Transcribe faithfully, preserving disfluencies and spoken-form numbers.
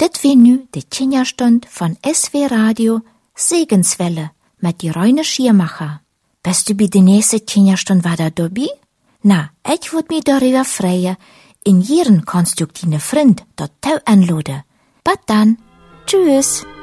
Dit weer nu de Tjenjastund van S W Radio Segenswelle met die Reine Schiermacher. Bist du bei de nächste Tjenjastund wieder dabei? Na, ich würd mich darüber freuen. In jeden kannst du deine Freund dort anladen. Bis dann. Tschüss.